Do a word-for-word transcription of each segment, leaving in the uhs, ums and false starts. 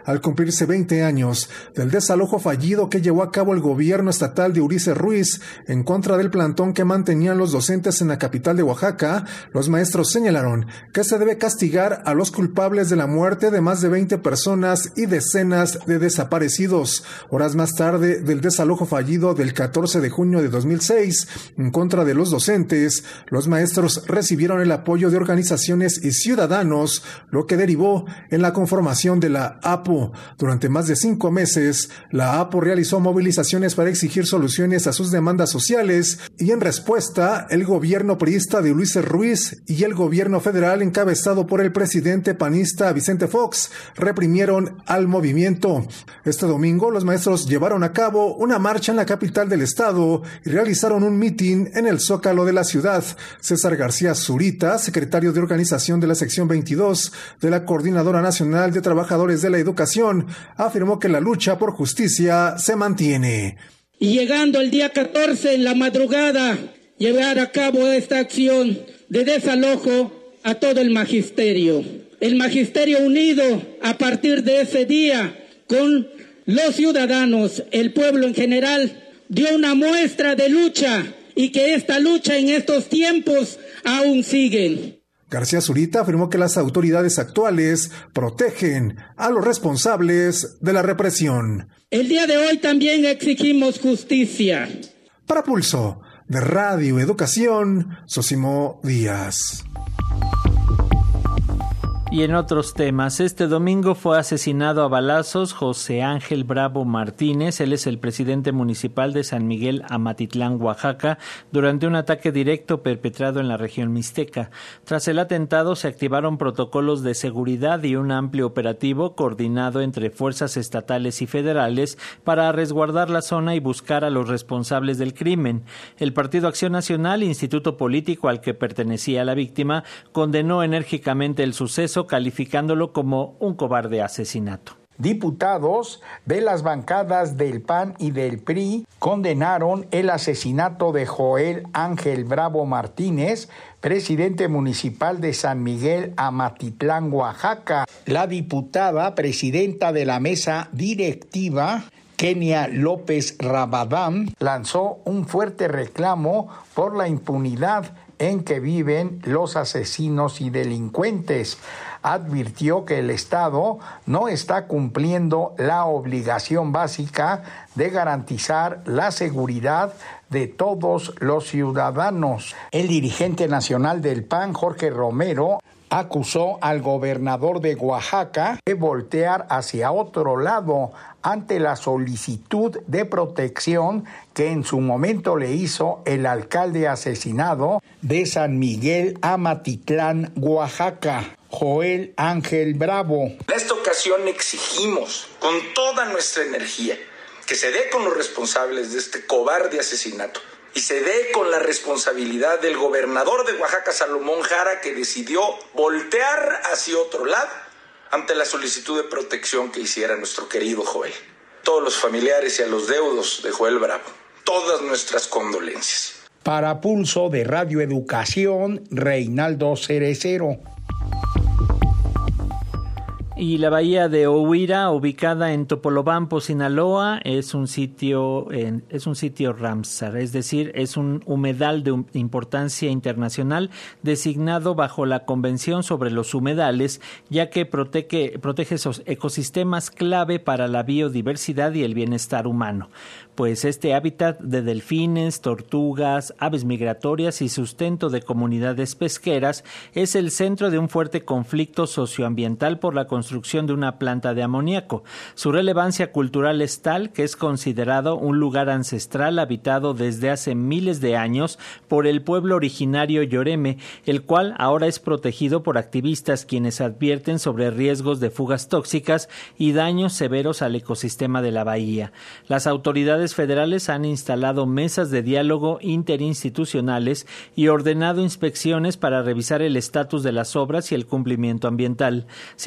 al cumplirse veinte años del desalojo fallido que llevó a cabo el gobierno estatal de Ulises Ruiz en contra del plantón que mantenían los docentes en la capital de Oaxaca. Los maestros señalaron que se debe castigar a los culpables de la muerte de más de veinte personas y decenas de desaparecidos. Horas más tarde del desalojo fallido del catorce de junio de dos mil seis en contra de los docentes, los maestros recibieron el apoyo de organizaciones y ciudadanos, lo que derivó en la conformación de la A P O. Durante más de cinco meses, la A P O realizó movilizaciones para exigir soluciones a sus demandas sociales y en respuesta, el gobierno priista de Ulises Ruiz y el gobierno federal encabezado por el presidente panista Vicente Fox reprimieron al movimiento. Este domingo, los maestros llevaron a cabo una marcha en la capital del estado y realizaron un mitin en el Zócalo de la ciudad. César García Zurita, secretario de organización de la sección veintidós de la Coordinadora Nacional de Trabajadores de la Educación, afirmó que la lucha por justicia se mantiene. Y llegando el día catorce en la madrugada, llevar a cabo esta acción de desalojo a todo el magisterio. El magisterio unido a partir de ese día con los ciudadanos, el pueblo en general, dio una muestra de lucha y que esta lucha en estos tiempos aún sigue. García Zurita afirmó que las autoridades actuales protegen a los responsables de la represión. El día de hoy también exigimos justicia. Para Pulso de Radio Educación, Sosimo Díaz. Y en otros temas, este domingo fue asesinado a balazos José Ángel Bravo Martínez. Él es el presidente municipal de San Miguel Amatitlán, Oaxaca, durante un ataque directo perpetrado en la región mixteca. Tras el atentado se activaron protocolos de seguridad y un amplio operativo coordinado entre fuerzas estatales y federales para resguardar la zona y buscar a los responsables del crimen. El Partido Acción Nacional, instituto político al que pertenecía la víctima, condenó enérgicamente el suceso, calificándolo como un cobarde asesinato. Diputados de las bancadas del P A N y del P R I condenaron el asesinato de Joel Ángel Bravo Martínez, presidente municipal de San Miguel Amatitlán, Oaxaca. La diputada presidenta de la mesa directiva, Kenia López Rabadán, lanzó un fuerte reclamo por la impunidad en que viven los asesinos y delincuentes. Advirtió que el Estado no está cumpliendo la obligación básica de garantizar la seguridad de todos los ciudadanos. El dirigente nacional del P A N, Jorge Romero, acusó al gobernador de Oaxaca de voltear hacia otro lado ante la solicitud de protección que en su momento le hizo el alcalde asesinado de San Miguel Amatitlán, Oaxaca, Joel Ángel Bravo. En esta ocasión exigimos con toda nuestra energía que se dé con los responsables de este cobarde asesinato y se dé con la responsabilidad del gobernador de Oaxaca, Salomón Jara, que decidió voltear hacia otro lado ante la solicitud de protección que hiciera nuestro querido Joel. Todos los familiares y a los deudos de Joel Bravo, todas nuestras condolencias. Para Pulso de Radio Educación, Reinaldo Cerecero. Y la bahía de Ohuira, ubicada en Topolobampo, Sinaloa, es un sitio en, es un sitio Ramsar, es decir, es un humedal de importancia internacional designado bajo la Convención sobre los Humedales, ya que protege, protege esos ecosistemas clave para la biodiversidad y el bienestar humano. Pues este hábitat de delfines, tortugas, aves migratorias y sustento de comunidades pesqueras es el centro de un fuerte conflicto socioambiental por la construcción de una planta de amoníaco. Su relevancia cultural es tal que es considerado un lugar ancestral habitado desde hace miles de años por el pueblo originario Yoreme, el cual ahora es protegido por activistas quienes advierten sobre riesgos de fugas tóxicas y daños severos al ecosistema de la bahía. Las autoridades federales han instalado mesas de diálogo interinstitucionales y ordenado inspecciones para revisar el estatus de las obras y el cumplimiento ambiental. Sin embargo,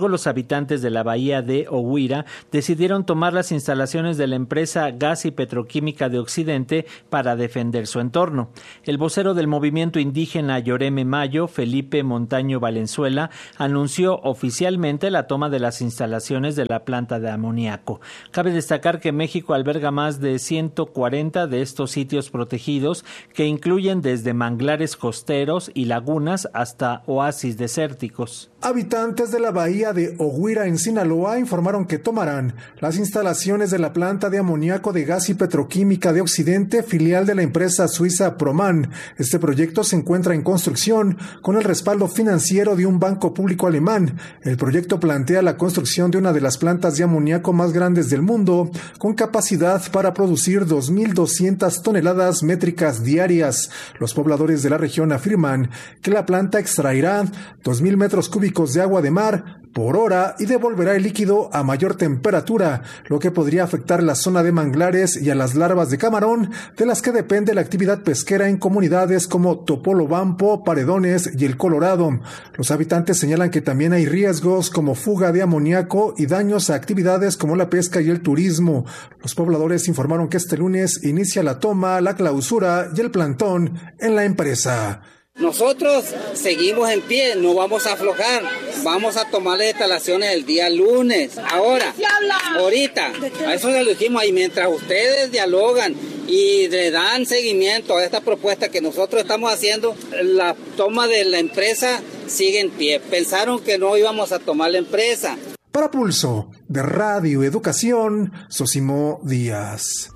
los habitantes de la bahía de Oguira decidieron tomar las instalaciones de la empresa Gas y Petroquímica de Occidente para defender su entorno. El vocero del movimiento indígena Yoreme Mayo, Felipe Montaño Valenzuela, anunció oficialmente la toma de las instalaciones de la planta de amoníaco. Cabe destacar que México alberga más de ciento cuarenta de estos sitios protegidos, que incluyen desde manglares costeros y lagunas hasta oasis desérticos. Habitantes de la bahía de Oguira en Sinaloa informaron que tomarán las instalaciones de la planta de amoníaco de Gas y Petroquímica de Occidente, filial de la empresa suiza Proman. Este proyecto se encuentra en construcción con el respaldo financiero de un banco público alemán. El proyecto plantea la construcción de una de las plantas de amoníaco más grandes del mundo, con capacidad para producir dos mil doscientas toneladas métricas diarias. Los pobladores de la región afirman que la planta extraerá dos mil metros cúbicos de agua de mar por hora y devolverá el líquido a mayor temperatura, lo que podría afectar la zona de manglares y a las larvas de camarón, de las que depende la actividad pesquera en comunidades como Topolobampo, Paredones y El Colorado. Los habitantes señalan que también hay riesgos como fuga de amoníaco y daños a actividades como la pesca y el turismo. Los pobladores informaron que este lunes inicia la toma, la clausura y el plantón en la empresa. Nosotros seguimos en pie, no vamos a aflojar, vamos a tomar las instalaciones el día lunes. Ahora, ahorita, a eso se lo dijimos, y mientras ustedes dialogan y le dan seguimiento a esta propuesta que nosotros estamos haciendo, la toma de la empresa sigue en pie. Pensaron que no íbamos a tomar la empresa. Para Pulso de Radio Educación, Sosimo Díaz.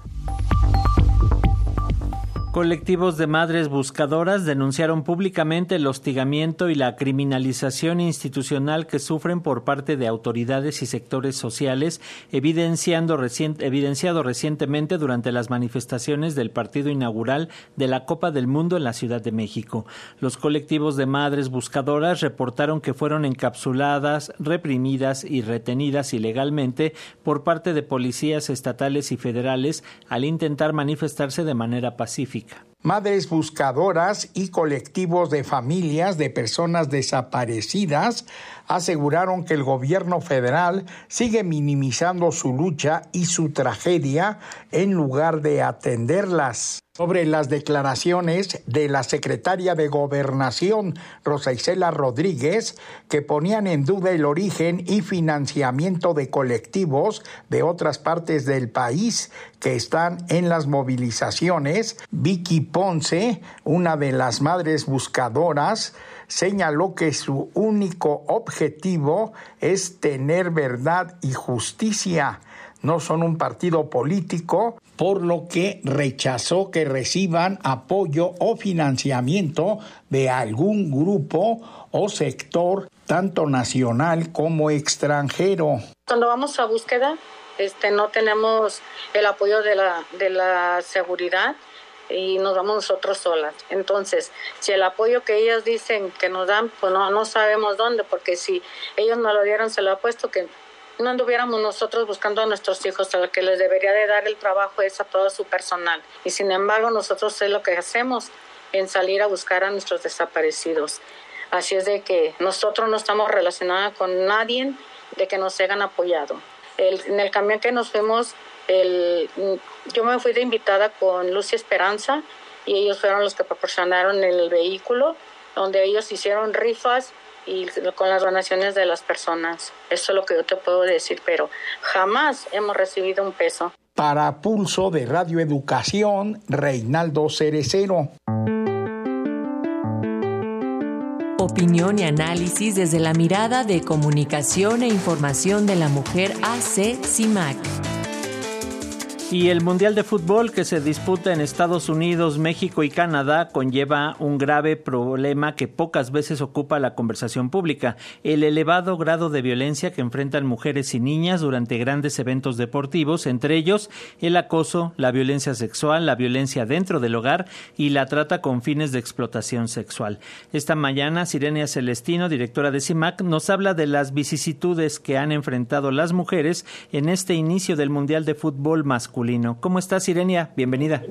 Colectivos de madres buscadoras denunciaron públicamente el hostigamiento y la criminalización institucional que sufren por parte de autoridades y sectores sociales, evidenciando recien, evidenciado recientemente durante las manifestaciones del partido inaugural de la Copa del Mundo en la Ciudad de México. Los colectivos de madres buscadoras reportaron que fueron encapsuladas, reprimidas y retenidas ilegalmente por parte de policías estatales y federales al intentar manifestarse de manera pacífica. Madres buscadoras y colectivos de familias de personas desaparecidas aseguraron que el gobierno federal sigue minimizando su lucha y su tragedia en lugar de atenderlas. Sobre las declaraciones de la secretaria de Gobernación, Rosa Isela Rodríguez, que ponían en duda el origen y financiamiento de colectivos de otras partes del país que están en las movilizaciones, Vicky Ponce, una de las madres buscadoras, señaló que su único objetivo es tener verdad y justicia. No son un partido político, por lo que rechazó que reciban apoyo o financiamiento de algún grupo o sector, tanto nacional como extranjero. Cuando vamos a búsqueda, este, no tenemos el apoyo de la, de la seguridad y nos vamos nosotros solas. Entonces, si el apoyo que ellas dicen que nos dan, pues no, no sabemos dónde, porque si ellos nos lo dieron, se lo apuesto que no anduviéramos nosotros buscando a nuestros hijos. A lo que les debería de dar el trabajo es a todo su personal. Y sin embargo, nosotros es lo que hacemos en salir a buscar a nuestros desaparecidos. Así es de que nosotros no estamos relacionados con nadie de que nos hayan apoyado. El, en el camión que nos fuimos, el, yo me fui de invitada con Lucy Esperanza y ellos fueron los que proporcionaron el vehículo, donde ellos hicieron rifas y con las donaciones de las personas. Eso es lo que yo te puedo decir, pero jamás hemos recibido un peso. Para Pulso de Radio Educación, Reinaldo Cerecero. Opinión y análisis desde la mirada de Comunicación e Información de la Mujer A C CIMAC. Y el Mundial de Fútbol que se disputa en Estados Unidos, México y Canadá conlleva un grave problema que pocas veces ocupa la conversación pública: el elevado grado de violencia que enfrentan mujeres y niñas durante grandes eventos deportivos, entre ellos el acoso, la violencia sexual, la violencia dentro del hogar y la trata con fines de explotación sexual. Esta mañana, Sirenia Celestino, directora de CIMAC, nos habla de las vicisitudes que han enfrentado las mujeres en este inicio del Mundial de Fútbol masculino. ¿Cómo estás, Sirenia? Bienvenida. Hola,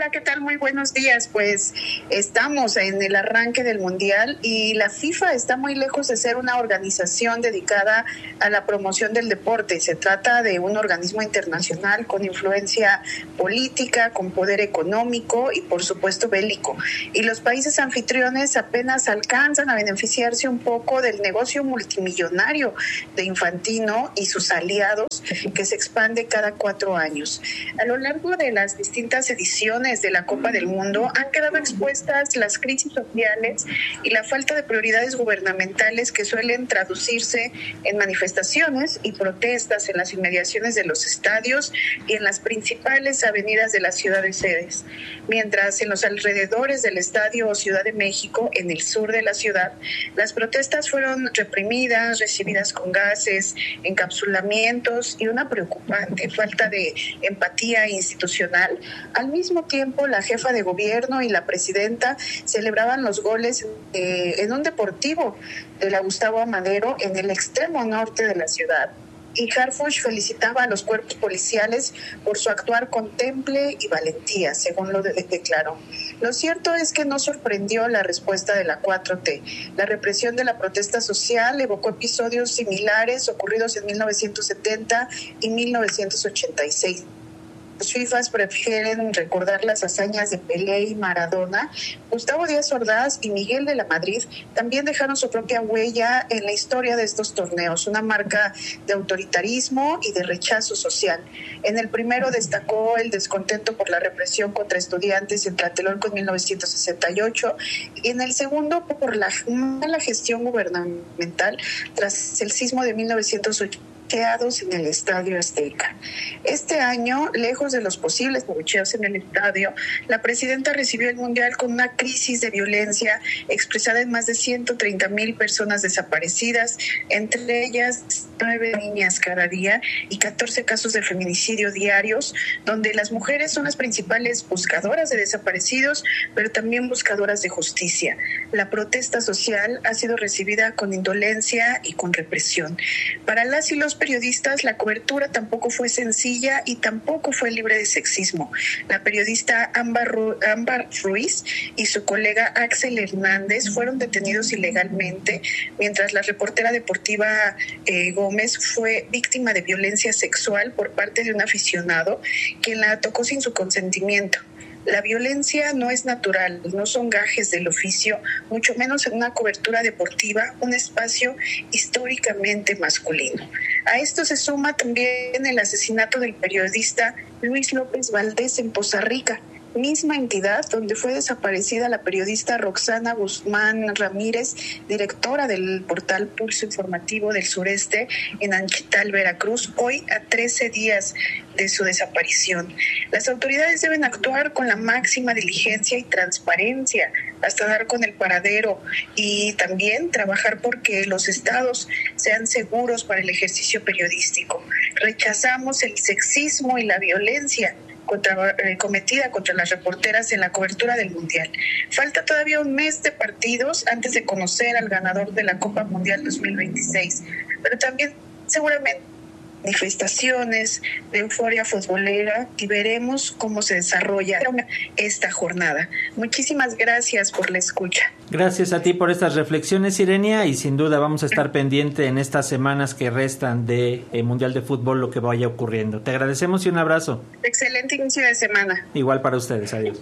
Hola, ¿qué tal? Muy buenos días. Pues estamos en el arranque del Mundial y la FIFA está muy lejos de ser una organización dedicada a la promoción del deporte. Se trata de un organismo internacional con influencia política, con poder económico y por supuesto bélico. Y los países anfitriones apenas alcanzan a beneficiarse un poco del negocio multimillonario de Infantino y sus aliados, que se expande cada cuatro años. A lo largo de las distintas ediciones de la Copa del Mundo han quedado expuestas las crisis sociales y la falta de prioridades gubernamentales que suelen traducirse en manifestaciones y protestas en las inmediaciones de los estadios y en las principales avenidas de las ciudades sedes. Mientras en los alrededores del Estadio Ciudad de México, en el sur de la ciudad, las protestas fueron reprimidas, recibidas con gases, encapsulamientos y una preocupante falta de empatía institucional. Al mismo tiempo, la jefa de gobierno y la presidenta celebraban los goles eh, en un deportivo de la Gustavo Amadero en el extremo norte de la ciudad. Y Harfuch felicitaba a los cuerpos policiales por su actuar con temple y valentía, según lo de- declaró. Lo cierto es que no sorprendió la respuesta de la cuatro T. La represión de la protesta social evocó episodios similares ocurridos en mil novecientos setenta y mil novecientos ochenta y seis. Los FIFAs prefieren recordar las hazañas de Pelé y Maradona. Gustavo Díaz Ordaz y Miguel de la Madrid también dejaron su propia huella en la historia de estos torneos, una marca de autoritarismo y de rechazo social. En el primero destacó el descontento por la represión contra estudiantes en Tlatelolco en mil novecientos sesenta y ocho y en el segundo por la mala gestión gubernamental tras el sismo de mil novecientos ochenta en el Estadio Azteca. Este año, lejos de los posibles abucheos en el estadio, la presidenta recibió el Mundial con una crisis de violencia expresada en más de ciento treinta mil personas desaparecidas, entre ellas nueve niñas cada día y catorce casos de feminicidio diarios, donde las mujeres son las principales buscadoras de desaparecidos, pero también buscadoras de justicia. La protesta social ha sido recibida con indolencia y con represión. Para las y los periodistas, la cobertura tampoco fue sencilla y tampoco fue libre de sexismo. La periodista Ámbar, Ru- Ámbar Ruiz y su colega Axel Hernández fueron detenidos ilegalmente, mientras la reportera deportiva eh, Gómez fue víctima de violencia sexual por parte de un aficionado quien la tocó sin su consentimiento. La violencia no es natural, no son gajes del oficio, mucho menos en una cobertura deportiva, un espacio históricamente masculino. A esto se suma también el asesinato del periodista Luis López Valdés en Poza Rica, misma entidad donde fue desaparecida la periodista Roxana Guzmán Ramírez, directora del portal Pulso Informativo del Sureste en Anchital, Veracruz, hoy a trece días de su desaparición. Las autoridades deben actuar con la máxima diligencia y transparencia hasta dar con el paradero y también trabajar porque los estados sean seguros para el ejercicio periodístico. Rechazamos el sexismo y la violencia Contra, eh, cometida contra las reporteras en la cobertura del Mundial. Falta todavía un mes de partidos antes de conocer al ganador de la Copa Mundial dos mil veintiséis, pero también seguramente manifestaciones de euforia futbolera y veremos cómo se desarrolla esta jornada. Muchísimas gracias por la escucha. Gracias a ti por estas reflexiones, Irenia, y sin duda vamos a estar pendiente en estas semanas que restan de eh, Mundial de Fútbol lo que vaya ocurriendo. Te agradecemos y un abrazo. Excelente inicio de semana. Igual para ustedes, adiós.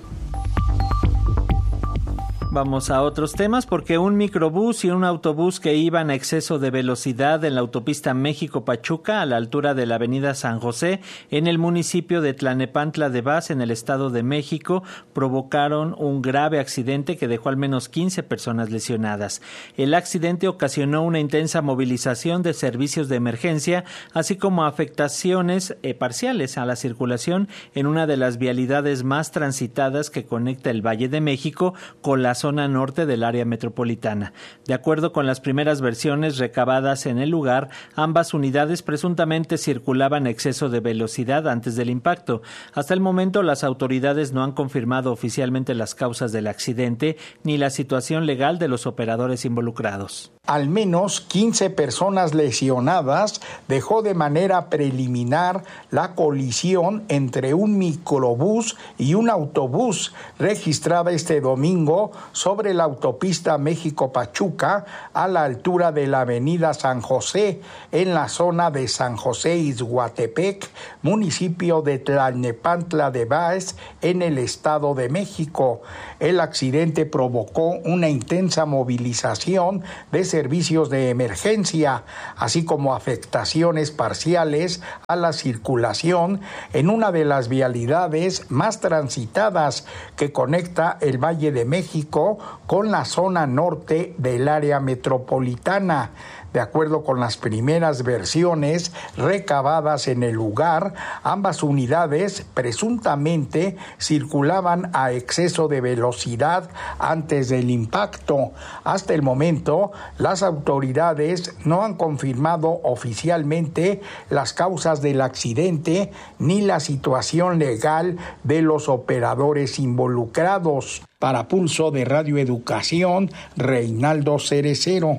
Vamos a otros temas porque un microbús y un autobús que iban a exceso de velocidad en la autopista México-Pachuca a la altura de la avenida San José en el municipio de Tlanepantla de Vaz en el Estado de México provocaron un grave accidente que dejó al menos quince personas lesionadas. El accidente ocasionó una intensa movilización de servicios de emergencia así como afectaciones eh, parciales a la circulación en una de las vialidades más transitadas que conecta el Valle de México con la zona zona norte del área metropolitana. De acuerdo con las primeras versiones recabadas en el lugar, ambas unidades presuntamente circulaban a exceso de velocidad antes del impacto. Hasta el momento, las autoridades no han confirmado oficialmente las causas del accidente ni la situación legal de los operadores involucrados. Al menos quince personas lesionadas dejó de manera preliminar la colisión entre un microbús y un autobús registrada este domingo sobre la autopista México-Pachuca a la altura de la avenida San José, en la zona de San José Izhuatepec, municipio de Tlalnepantla de Báez, en el Estado de México. El accidente provocó una intensa movilización de servicios de emergencia, así como afectaciones parciales a la circulación en una de las vialidades más transitadas que conecta el Valle de México con la zona norte del área metropolitana. De acuerdo con las primeras versiones recabadas en el lugar, ambas unidades presuntamente circulaban a exceso de velocidad antes del impacto. Hasta el momento, las autoridades no han confirmado oficialmente las causas del accidente ni la situación legal de los operadores involucrados. Para Pulso de Radio Educación, Reinaldo Cerecero.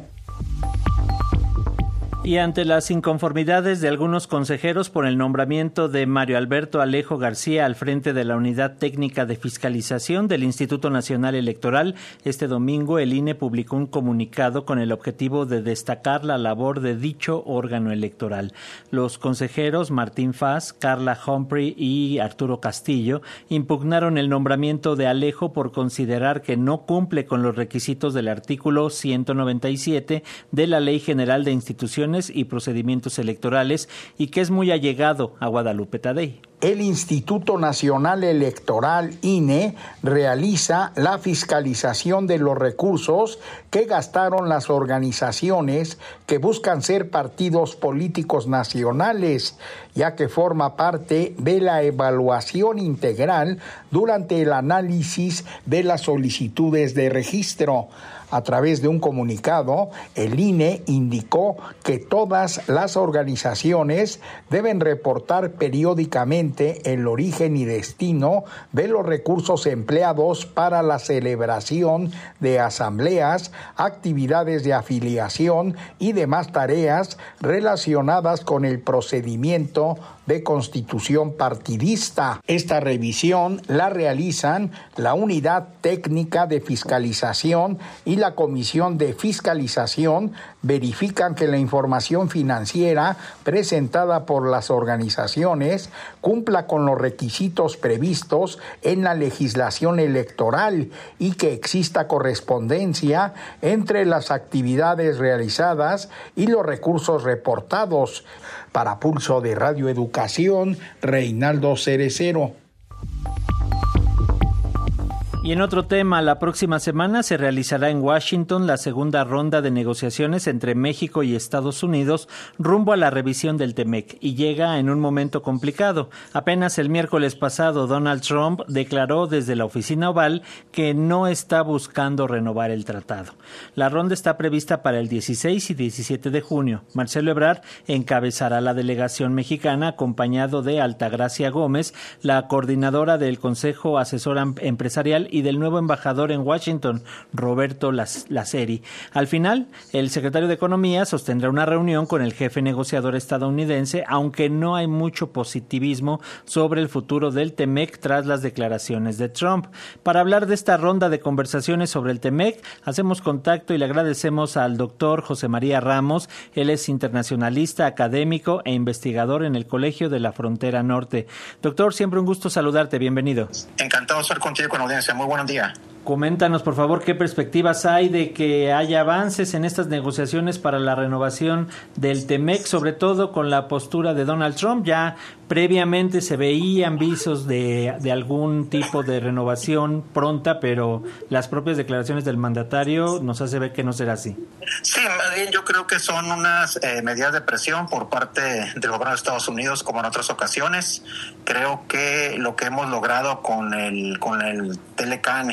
Y ante las inconformidades de algunos consejeros por el nombramiento de Mario Alberto Alejo García al frente de la Unidad Técnica de Fiscalización del Instituto Nacional Electoral, este domingo el I N E publicó un comunicado con el objetivo de destacar la labor de dicho órgano electoral. Los consejeros Martín Faz, Carla Humphrey y Arturo Castillo impugnaron el nombramiento de Alejo por considerar que no cumple con los requisitos del artículo ciento noventa y siete de la Ley General de Instituciones y Procedimientos Electorales y que es muy allegado a Guadalupe Tadei. El Instituto Nacional Electoral, I N E, realiza la fiscalización de los recursos que gastaron las organizaciones que buscan ser partidos políticos nacionales, ya que forma parte de la evaluación integral durante el análisis de las solicitudes de registro. A través de un comunicado, el I N E indicó que todas las organizaciones deben reportar periódicamente el origen y destino de los recursos empleados para la celebración de asambleas, actividades de afiliación y demás tareas relacionadas con el procedimiento de constitución partidista. Esta revisión la realizan la Unidad Técnica de Fiscalización y la Comisión de Fiscalización. Verifican que la información financiera presentada por las organizaciones cumpla con los requisitos previstos en la legislación electoral y que exista correspondencia entre las actividades realizadas y los recursos reportados. Para Pulso de Radio Educación, Reinaldo Cerecero. Y en otro tema, la próxima semana se realizará en Washington la segunda ronda de negociaciones entre México y Estados Unidos rumbo a la revisión del TEMEC y llega en un momento complicado. Apenas el miércoles pasado, Donald Trump declaró desde la Oficina Oval que no está buscando renovar el tratado. La ronda está prevista para el dieciséis y diecisiete de junio. Marcelo Ebrard encabezará la delegación mexicana acompañado de Altagracia Gómez, la coordinadora del Consejo Asesor Empresarial y del nuevo embajador en Washington, Roberto Laceri. Al final, el secretario de Economía sostendrá una reunión con el jefe negociador estadounidense, aunque no hay mucho positivismo sobre el futuro del TEMEC tras las declaraciones de Trump. Para hablar de esta ronda de conversaciones sobre el TEMEC, hacemos contacto y le agradecemos al doctor José María Ramos. Él es internacionalista, académico e investigador en el Colegio de la Frontera Norte. Doctor, siempre un gusto saludarte. Bienvenido. Encantado de estar contigo con la audiencia. Muy buenos días. Coméntanos, por favor, qué perspectivas hay de que haya avances en estas negociaciones para la renovación del TEMEC, sobre todo con la postura de Donald Trump. Ya previamente se veían visos de, de algún tipo de renovación pronta, pero las propias declaraciones del mandatario nos hace ver que no será así. Sí, más bien yo creo que son unas eh, medidas de presión por parte del gobierno de Estados Unidos, como en otras ocasiones. Creo que lo que hemos logrado con el con el Telecan y TEMEC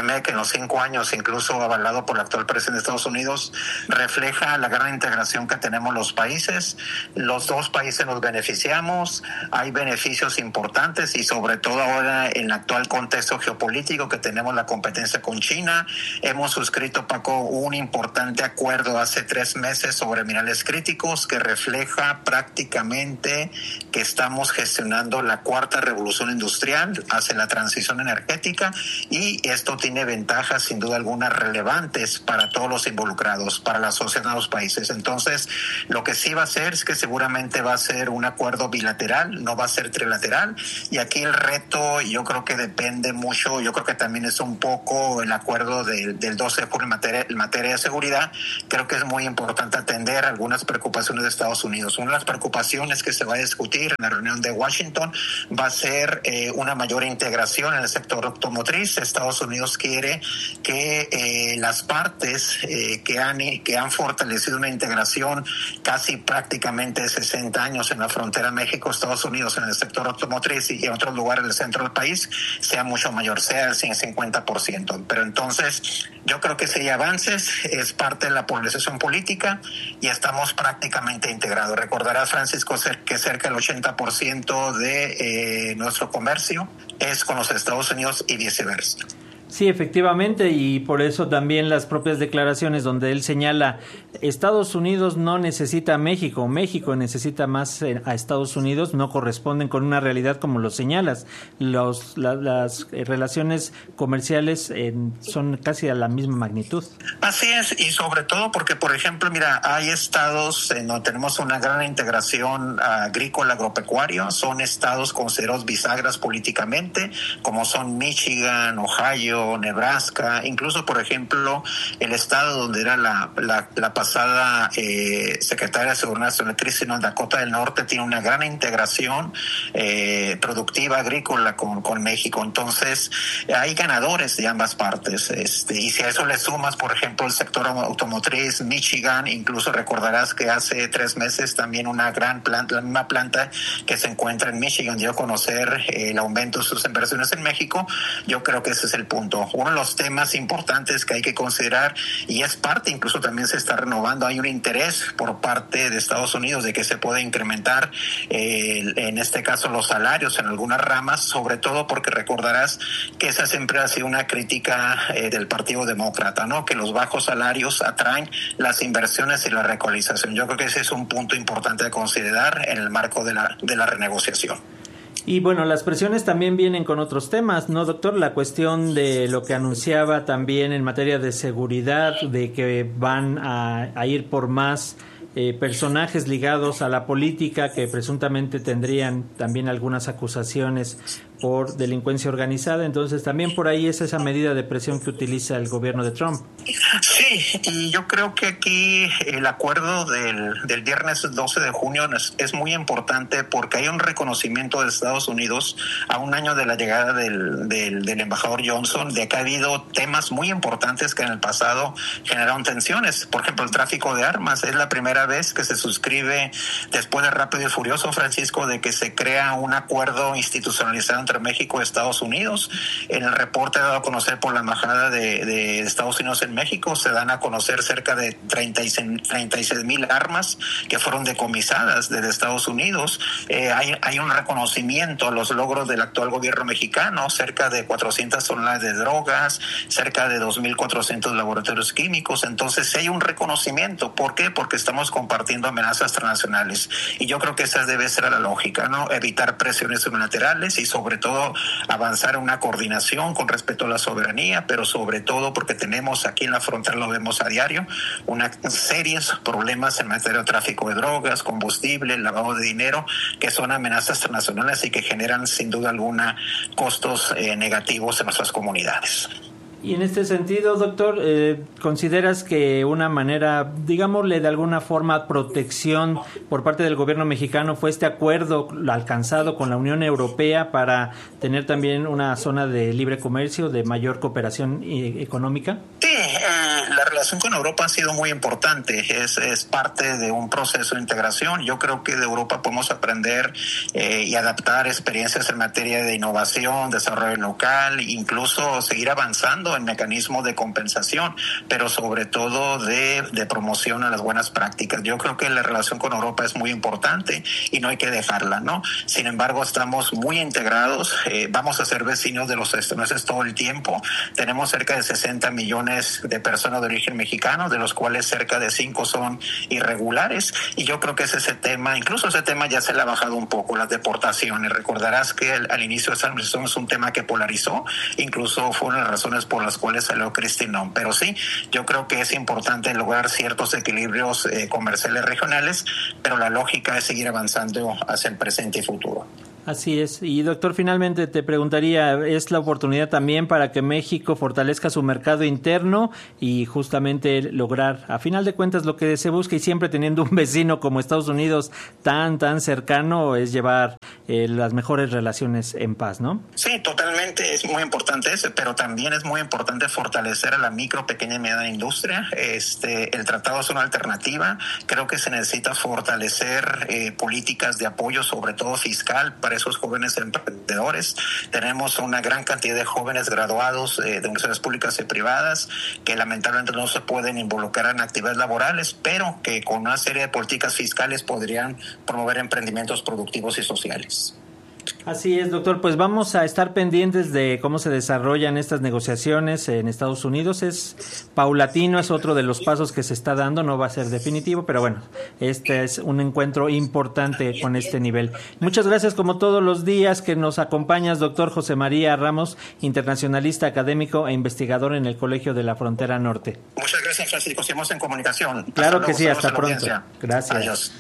T M E C en los cinco años, incluso avalado por el actual presidente de Estados Unidos, refleja la gran integración que tenemos los países. Los dos países nos beneficiamos, hay beneficios importantes y sobre todo ahora en el actual contexto geopolítico que tenemos la competencia con China. Hemos suscrito, Paco, un importante acuerdo hace tres meses sobre minerales críticos que refleja prácticamente que estamos gestionando la cuarta revolución industrial hacia la transición energética, y esto tiene ventajas sin duda alguna relevantes para todos los involucrados, para la sociedad de los países. Entonces, lo que sí va a ser es que seguramente va a ser un acuerdo bilateral, no va a ser trilateral, y aquí el reto yo creo que depende mucho, yo creo que también es un poco el acuerdo del, del doce de julio en materia, en materia de seguridad. Creo que es muy importante atender algunas preocupaciones de Estados Unidos. Una de las preocupaciones que se va a discutir en la reunión de Washington va a ser eh, una mayor integración en el sector automotriz. Estados Unidos quiere que eh, las partes eh, que han que han fortalecido una integración casi prácticamente de sesenta años en la frontera México-Estados Unidos en el sector automotriz y en otros lugares del centro del país sea mucho mayor, sea el cincuenta por ciento. Pero entonces yo creo que si hay avances, es parte de la polarización política y estamos prácticamente integrados. Recordarás, Francisco, que cerca del ochenta por ciento de eh, nuestro comercio es con los Estados Unidos y viceversa. Sí, efectivamente, y por eso también las propias declaraciones donde él señala Estados Unidos no necesita a México, México necesita más a Estados Unidos, no corresponden con una realidad como lo señalas. Los, la, las relaciones comerciales eh, son casi a la misma magnitud. Así es, y sobre todo porque, por ejemplo, mira, hay estados en donde tenemos una gran integración agrícola agropecuaria, son estados considerados bisagras políticamente, como son Michigan, Ohio, Nebraska, incluso por ejemplo el estado donde era la, la, la pasada eh, secretaria de Seguridad Nacional, Kristen, Dakota del Norte, tiene una gran integración eh, productiva agrícola con, con México. Entonces hay ganadores de ambas partes, este, y si a eso le sumas por ejemplo el sector automotriz, Michigan, incluso recordarás que hace tres meses también una gran planta, la misma planta que se encuentra en Michigan dio a conocer eh, el aumento de sus inversiones en México. Yo creo que ese es el punto. Uno de los temas importantes que hay que considerar, y es parte, incluso también se está renovando, hay un interés por parte de Estados Unidos de que se pueda incrementar eh, en este caso los salarios en algunas ramas, sobre todo porque recordarás que esa siempre ha sido una crítica eh, del Partido Demócrata, ¿no? Que los bajos salarios atraen las inversiones y la relocalización. Yo creo que ese es un punto importante a considerar en el marco de la, de la renegociación. Y bueno, las presiones también vienen con otros temas, ¿no, doctor? La cuestión de lo que anunciaba también en materia de seguridad, de que van a, a ir por más eh, personajes ligados a la política que presuntamente tendrían también algunas acusaciones por delincuencia organizada. Entonces también por ahí es esa medida de presión que utiliza el gobierno de Trump. Sí, y yo creo que aquí el acuerdo del, del viernes doce de junio es, es muy importante porque hay un reconocimiento de Estados Unidos a un año de la llegada del, del, del embajador Johnson de que ha habido temas muy importantes que en el pasado generaron tensiones. Por ejemplo, el tráfico de armas. Es la primera vez que se suscribe después de Rápido y Furioso, Francisco, de que se crea un acuerdo institucionalizado entre México y Estados Unidos. En el reporte dado a conocer por la embajada de, de Estados Unidos en México se dan a conocer cerca de treinta y seis mil armas que fueron decomisadas desde Estados Unidos. Eh, hay, hay un reconocimiento a los logros del actual gobierno mexicano, cerca de cuatrocientas toneladas de drogas, cerca de dos mil cuatrocientos laboratorios químicos. Entonces hay un reconocimiento. ¿Por qué? Porque estamos compartiendo amenazas transnacionales y yo creo que esa debe ser la lógica, ¿no? Evitar presiones unilaterales y sobre todo avanzar en una coordinación con respecto a la soberanía, pero sobre todo porque tenemos aquí en la frontera, lo vemos a diario, una serios problemas en materia de tráfico de drogas, combustible, lavado de dinero, que son amenazas transnacionales y que generan sin duda alguna costos eh, negativos en nuestras comunidades. Y en este sentido, doctor, eh, ¿consideras que una manera, digámosle de alguna forma, protección por parte del gobierno mexicano fue este acuerdo alcanzado con la Unión Europea para tener también una zona de libre comercio, de mayor cooperación eh, económica? Sí, eh, la relación con Europa ha sido muy importante, es, es parte de un proceso de integración. Yo creo que de Europa podemos aprender eh, y adaptar experiencias en materia de innovación, desarrollo local, incluso seguir avanzando en mecanismos de compensación, pero sobre todo de, de promoción a las buenas prácticas. Yo creo que la relación con Europa es muy importante y no hay que dejarla, ¿no? Sin embargo, estamos muy integrados, eh, vamos a ser vecinos de los estadounidenses todo el tiempo. Tenemos cerca de sesenta millones de personas de origen mexicano, de los cuales cerca de cinco son irregulares, y yo creo que es ese tema, incluso ese tema ya se le ha bajado un poco, las deportaciones. Recordarás que el, al inicio de esta administración es un tema que polarizó, incluso fueron las razones por las cuales salió Kristi Noem. Pero sí, yo creo que es importante lograr ciertos equilibrios eh, comerciales regionales, pero la lógica es seguir avanzando hacia el presente y futuro. Así es. Y doctor, finalmente te preguntaría, ¿es la oportunidad también para que México fortalezca su mercado interno y justamente lograr, a final de cuentas, lo que se busca, y siempre teniendo un vecino como Estados Unidos tan, tan cercano, es llevar eh, las mejores relaciones en paz, ¿no? Sí, totalmente, es muy importante eso, pero también es muy importante fortalecer a la micro, pequeña y mediana industria. Este, el tratado es una alternativa. Creo que se necesita fortalecer eh, políticas de apoyo, sobre todo fiscal, para esos jóvenes emprendedores. Tenemos una gran cantidad de jóvenes graduados eh, de universidades públicas y privadas que lamentablemente no se pueden involucrar en actividades laborales, pero que con una serie de políticas fiscales podrían promover emprendimientos productivos y sociales. Así es, doctor. Pues vamos a estar pendientes de cómo se desarrollan estas negociaciones en Estados Unidos. Es paulatino, es otro de los pasos que se está dando, no va a ser definitivo, pero bueno, este es un encuentro importante con este nivel. Muchas gracias, como todos los días que nos acompañas, doctor José María Ramos, internacionalista académico e investigador en el Colegio de la Frontera Norte. Muchas gracias, Francisco. Seguimos en comunicación. Claro que sí, hasta pronto. Gracias. Adiós.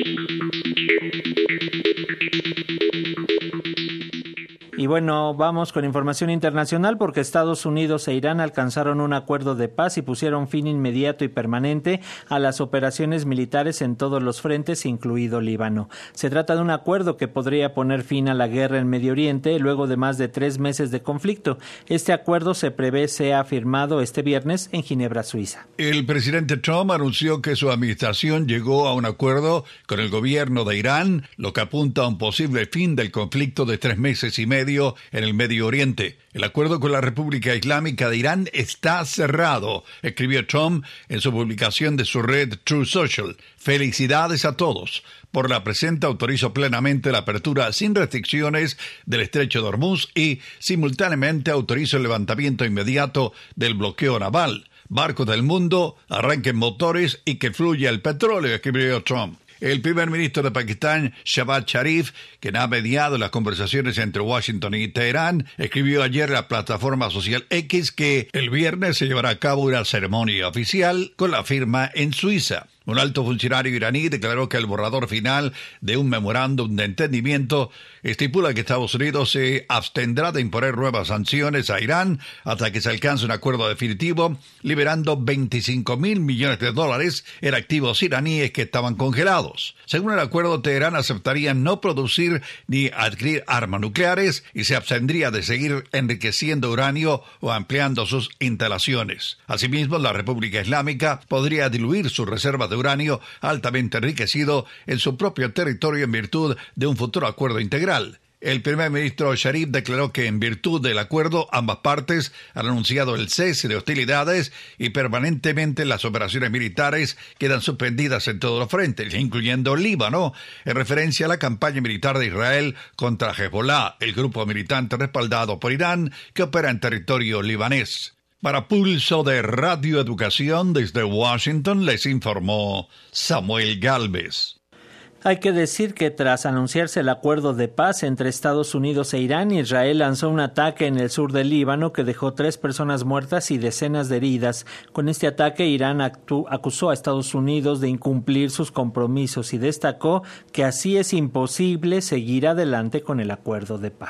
Y bueno, vamos con información internacional porque Estados Unidos e Irán alcanzaron un acuerdo de paz y pusieron fin inmediato y permanente a las operaciones militares en todos los frentes, incluido Líbano. Se trata de un acuerdo que podría poner fin a la guerra en Medio Oriente luego de más de tres meses de conflicto. Este acuerdo se prevé sea firmado este viernes en Ginebra, Suiza. El presidente Trump anunció que su administración llegó a un acuerdo con el gobierno de Irán, lo que apunta a un posible fin del conflicto de tres meses y medio en el Medio Oriente. El acuerdo con la República Islámica de Irán está cerrado, escribió Trump en su publicación de su red Truth Social. Felicidades a todos. Por la presente autorizo plenamente la apertura sin restricciones del estrecho de Hormuz y simultáneamente autorizo el levantamiento inmediato del bloqueo naval. Barcos del mundo, arranquen motores y que fluya el petróleo, escribió Trump. El primer ministro de Pakistán, Shehbaz Sharif, quien ha mediado las conversaciones entre Washington y Teherán, escribió ayer en la plataforma social X que el viernes se llevará a cabo una ceremonia oficial con la firma en Suiza. Un alto funcionario iraní declaró que el borrador final de un memorándum de entendimiento estipula que Estados Unidos se abstendrá de imponer nuevas sanciones a Irán hasta que se alcance un acuerdo definitivo, liberando veinticinco mil millones de dólares en activos iraníes que estaban congelados. Según el acuerdo, Teherán aceptaría no producir ni adquirir armas nucleares y se abstendría de seguir enriqueciendo uranio o ampliando sus instalaciones. Asimismo, la República Islámica podría diluir sus reservas de uranio altamente enriquecido en su propio territorio en virtud de un futuro acuerdo integral. El primer ministro Sharif declaró que en virtud del acuerdo ambas partes han anunciado el cese de hostilidades y permanentemente las operaciones militares quedan suspendidas en todos los frentes, incluyendo Líbano, en referencia a la campaña militar de Israel contra Hezbollah, el grupo militante respaldado por Irán que opera en territorio libanés. Para Pulso de Radio Educación desde Washington les informó Samuel Gálvez. Hay que decir que tras anunciarse el acuerdo de paz entre Estados Unidos e Irán, Israel lanzó un ataque en el sur del Líbano que dejó tres personas muertas y decenas de heridas. Con este ataque, Irán actu- acusó a Estados Unidos de incumplir sus compromisos y destacó que así es imposible seguir adelante con el acuerdo de paz.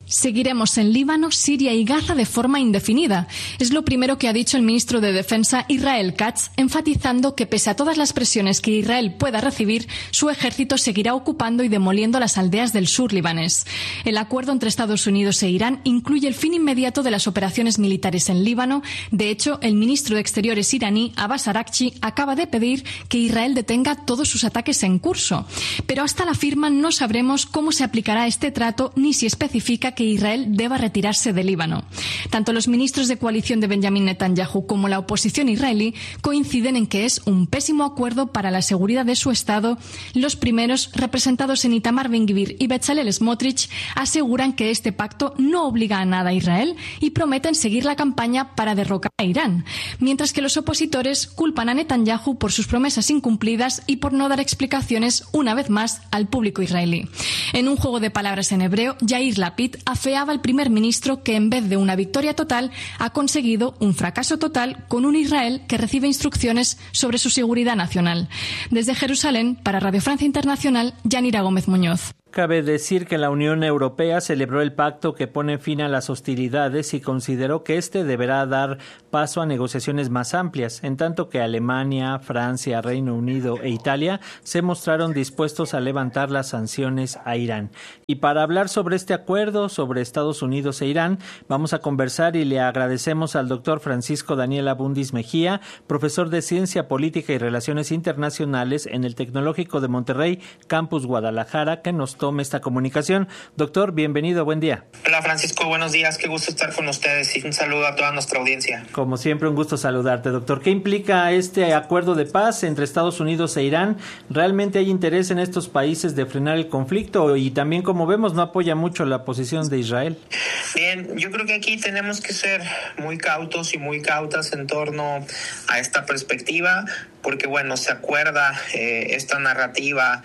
Seguiremos en Líbano, Siria y Gaza de forma indefinida. Es lo primero que ha dicho el ministro de Defensa Israel Katz, enfatizando que pese a todas las presiones que Israel pueda recibir, su ejército seguirá ocupando y demoliendo las aldeas del sur libanés. El acuerdo entre Estados Unidos e Irán incluye el fin inmediato de las operaciones militares en Líbano. De hecho, el ministro de Exteriores iraní, Abbas Araghchi, acaba de pedir que Israel detenga todos sus ataques en curso. Pero hasta la firma no sabremos cómo se aplicará este trato ni si especifica que Israel deba retirarse de Líbano. Tanto los ministros de coalición de Benjamin Netanyahu como la oposición israelí coinciden en que es un pésimo acuerdo para la seguridad de su Estado. Los primeros, representados en Itamar Ben-Gvir y Bezalel Smotrich, aseguran que este pacto no obliga a nada a Israel y prometen seguir la campaña para derrocar a Irán, mientras que los opositores culpan a Netanyahu por sus promesas incumplidas y por no dar explicaciones una vez más al público israelí. En un juego de palabras en hebreo, Yair Lapid afeaba al primer ministro que en vez de una victoria total ha conseguido un fracaso total con un Israel que recibe instrucciones sobre su seguridad nacional. Desde Jerusalén, para Radio Francia Internacional, Yanira Gómez Muñoz. Cabe decir que la Unión Europea celebró el pacto que pone fin a las hostilidades y consideró que este deberá dar paso a negociaciones más amplias, en tanto que Alemania, Francia, Reino Unido e Italia se mostraron dispuestos a levantar las sanciones a Irán. Y para hablar sobre este acuerdo, sobre Estados Unidos e Irán, vamos a conversar y le agradecemos al doctor Francisco Daniel Abundis Mejía, profesor de Ciencia Política y Relaciones Internacionales en el Tecnológico de Monterrey, Campus Guadalajara, que nos tome esta comunicación. Doctor, bienvenido, buen día. Hola Francisco, buenos días, qué gusto estar con ustedes y un saludo a toda nuestra audiencia. Como siempre, un gusto saludarte, doctor. ¿Qué implica este acuerdo de paz entre Estados Unidos e Irán? ¿Realmente hay interés en estos países de frenar el conflicto? Y también, como vemos, no apoya mucho la posición de Israel. Bien, yo creo que aquí tenemos que ser muy cautos y muy cautas en torno a esta perspectiva, porque bueno, se acuerda eh, esta narrativa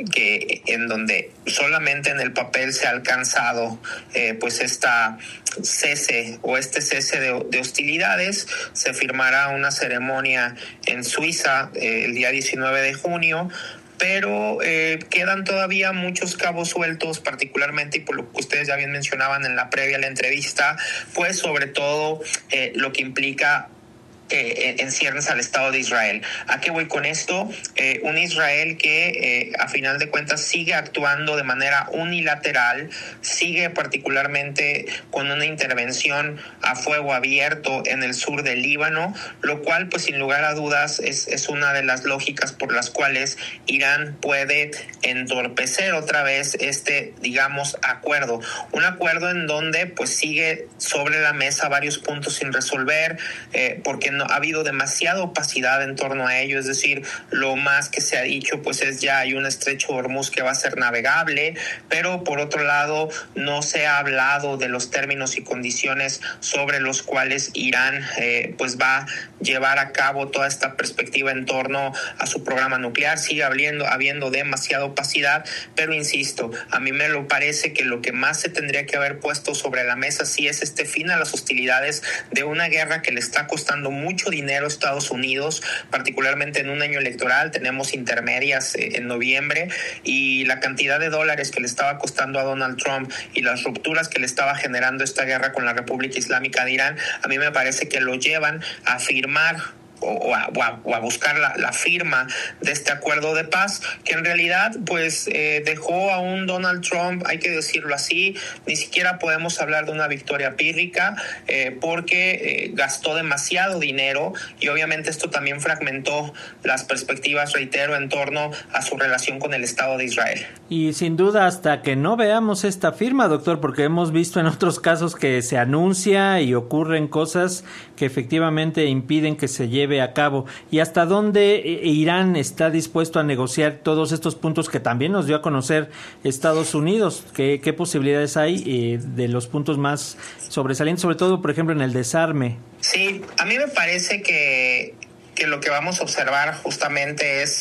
que en donde solamente en el papel se ha alcanzado eh, pues esta cese o este cese de, de hostilidades. Se firmará una ceremonia en Suiza eh, el día diecinueve de junio, pero eh, quedan todavía muchos cabos sueltos, particularmente, y por lo que ustedes ya bien mencionaban en la previa a la entrevista, pues sobre todo eh, lo que implica Eh, en ciernes al Estado de Israel. ¿A qué voy con esto? Eh, un Israel que eh, a final de cuentas sigue actuando de manera unilateral, sigue particularmente con una intervención a fuego abierto en el sur del Líbano, lo cual pues sin lugar a dudas es, es una de las lógicas por las cuales Irán puede entorpecer otra vez este, digamos, acuerdo. Un acuerdo en donde pues sigue sobre la mesa varios puntos sin resolver, eh, porque no ha habido demasiada opacidad en torno a ello, es decir, lo más que se ha dicho pues es ya hay un estrecho Hormuz que va a ser navegable, pero por otro lado no se ha hablado de los términos y condiciones sobre los cuales Irán eh, pues va a llevar a cabo toda esta perspectiva en torno a su programa nuclear. Sigue habiendo, habiendo demasiada opacidad, pero insisto, a mí me lo parece que lo que más se tendría que haber puesto sobre la mesa sí es este fin a las hostilidades de una guerra que le está costando mucho mucho dinero a Estados Unidos, particularmente en un año electoral. Tenemos intermedias eh, en noviembre, y la cantidad de dólares que le estaba costando a Donald Trump y las rupturas que le estaba generando esta guerra con la República Islámica de Irán, a mí me parece que lo llevan a firmar O a, o, a, o a buscar la, la firma de este acuerdo de paz, que en realidad pues eh, dejó a un Donald Trump, hay que decirlo así, ni siquiera podemos hablar de una victoria pírrica, eh, porque eh, gastó demasiado dinero, y obviamente esto también fragmentó las perspectivas, reitero, en torno a su relación con el Estado de Israel. Y sin duda hasta que no veamos esta firma, doctor, porque hemos visto en otros casos que se anuncia y ocurren cosas que efectivamente impiden que se lleve a cabo. ¿Y hasta dónde Irán está dispuesto a negociar todos estos puntos que también nos dio a conocer Estados Unidos? ¿Qué, qué posibilidades hay eh, de los puntos más sobresalientes, sobre todo, por ejemplo, en el desarme? Sí, a mí me parece que, que lo que vamos a observar justamente es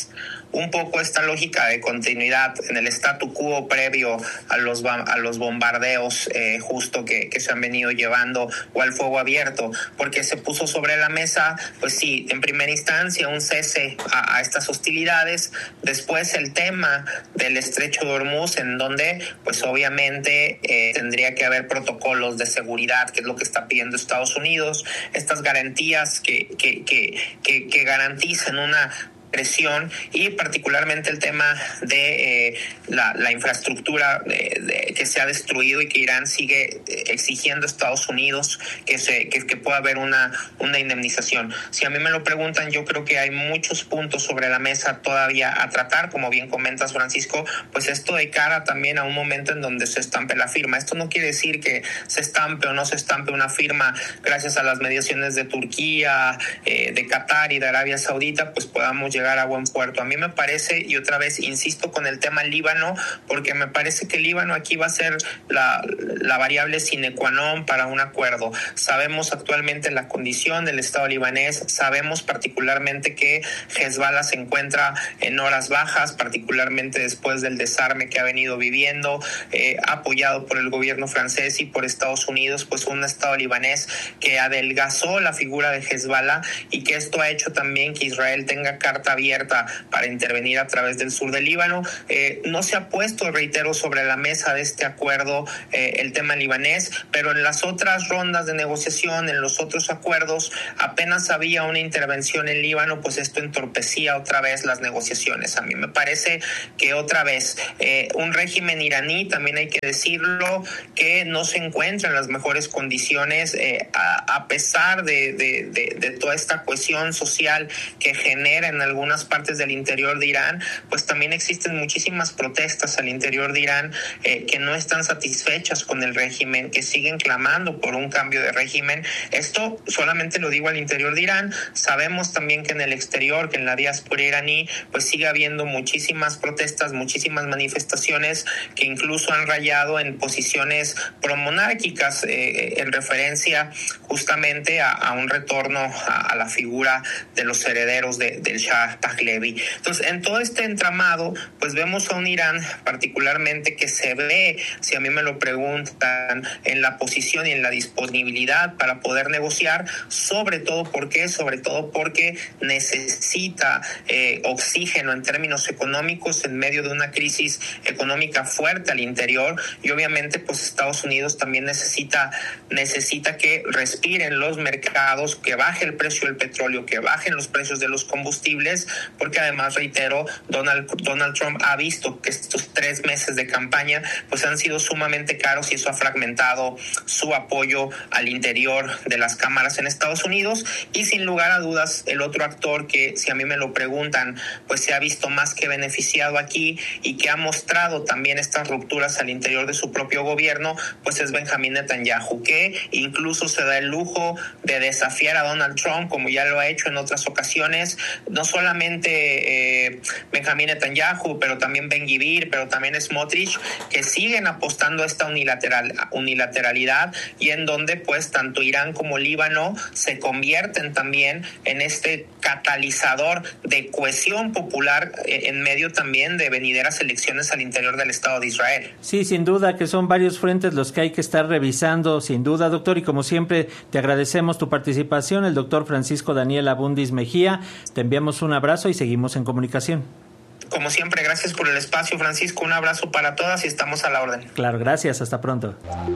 un poco esta lógica de continuidad en el statu quo previo a los, a los bombardeos eh, justo que, que se han venido llevando o al fuego abierto, porque se puso sobre la mesa, pues sí, en primera instancia un cese a, a estas hostilidades, después el tema del estrecho de Hormuz, en donde pues obviamente eh, tendría que haber protocolos de seguridad, que es lo que está pidiendo Estados Unidos, estas garantías que, que, que, que, que garantizan una presión, y particularmente el tema de eh, la, la infraestructura de, de, que se ha destruido y que Irán sigue exigiendo a Estados Unidos que se que, que pueda haber una, una indemnización. Si a mí me lo preguntan, yo creo que hay muchos puntos sobre la mesa todavía a tratar, como bien comentas, Francisco, pues esto de cara también a un momento en donde se estampe la firma. Esto no quiere decir que se estampe o no se estampe una firma gracias a las mediaciones de Turquía, eh, de Qatar y de Arabia Saudita, pues podamos llegar a buen puerto. A mí me parece, y otra vez insisto con el tema Líbano, porque me parece que Líbano aquí va a ser la, la variable sine qua non para un acuerdo. Sabemos actualmente la condición del Estado libanés, sabemos particularmente que Hezbollah se encuentra en horas bajas, particularmente después del desarme que ha venido viviendo, eh, apoyado por el gobierno francés y por Estados Unidos, pues un Estado libanés que adelgazó la figura de Hezbollah, y que esto ha hecho también que Israel tenga carta abierta para intervenir a través del sur del Líbano. Eh, no se ha puesto, reitero, sobre la mesa de este acuerdo eh, el tema libanés, pero en las otras rondas de negociación, en los otros acuerdos, apenas había una intervención en Líbano, pues esto entorpecía otra vez las negociaciones. A mí me parece que otra vez eh, un régimen iraní, también hay que decirlo, que no se encuentra en las mejores condiciones eh, a, a pesar de, de, de, de toda esta cohesión social que genera en algunas partes del interior de Irán, pues también existen muchísimas protestas al interior de Irán eh, que no están satisfechas con el régimen, que siguen clamando por un cambio de régimen. Esto solamente lo digo al interior de Irán. Sabemos también que en el exterior, que en la diáspora iraní, pues sigue habiendo muchísimas protestas, muchísimas manifestaciones que incluso han rayado en posiciones promonárquicas eh, en referencia justamente a, a un retorno a, a la figura de los herederos de, del Shah Pahlavi. Entonces, en todo este entramado, pues vemos a un Irán particularmente que se ve, si a mí me lo preguntan, en la posición y en la disponibilidad para poder negociar, sobre todo, ¿por qué? Sobre todo porque necesita eh, oxígeno en términos económicos en medio de una crisis económica fuerte al interior, y obviamente pues Estados Unidos también necesita, necesita que respiren los mercados, que baje el precio del petróleo, que bajen los precios de los combustibles, porque además, reitero, Donald, Donald Trump ha visto que estos tres meses de campaña pues han sido sumamente caros, y eso ha fragmentado su apoyo al interior de las cámaras en Estados Unidos. Y sin lugar a dudas, el otro actor que, si a mí me lo preguntan, pues se ha visto más que beneficiado aquí y que ha mostrado también estas rupturas al interior de su propio gobierno, pues es Benjamín Netanyahu, que incluso se da el lujo de desafiar a Donald Trump, como ya lo ha hecho en otras ocasiones. No solamente eh, Benjamín Netanyahu, pero también Ben Gvir, pero también Smotrich, que siguen apostando a esta unilateral, unilateralidad, y en donde pues tanto Irán como Líbano se convierten también en este catalizador de cohesión popular eh, en medio también de venideras elecciones al interior del Estado de Israel. Sí, sin duda que son varios frentes los que hay que estar revisando, sin duda, doctor, y como siempre te agradecemos tu participación, el doctor Francisco Daniel Abundis Mejía. Te enviamos un abrazo y seguimos en comunicación. Como siempre, gracias por el espacio, Francisco. Un abrazo para todas y estamos a la orden. Claro, gracias. Hasta pronto.